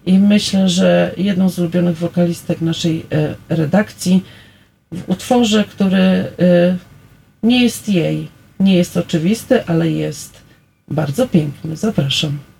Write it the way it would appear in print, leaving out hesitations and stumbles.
i myślę, że jedną z ulubionych wokalistek naszej redakcji w utworze, który nie jest jej, nie jest oczywisty, ale jest bardzo piękny. Zapraszam.